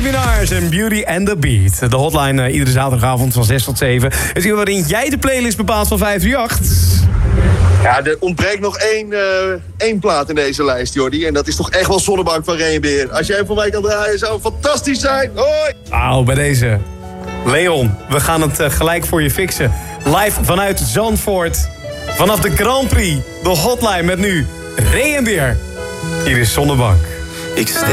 Minaj en Beauty and the Beat. De hotline iedere zaterdagavond van 6 tot 7. Het uur waarin jij de playlist bepaalt van 538. Ja, er ontbreekt nog één plaat in deze lijst, Jordi. En dat is toch echt wel Zonnebank van Regenbeer. Als jij hem voor mij kan draaien, zou het fantastisch zijn. Hoi! Nou, bij deze. Leon, we gaan het gelijk voor je fixen. Live vanuit Zandvoort. Vanaf de Grand Prix. De hotline met nu Regenbeer. Hier is Zonnebank. Ik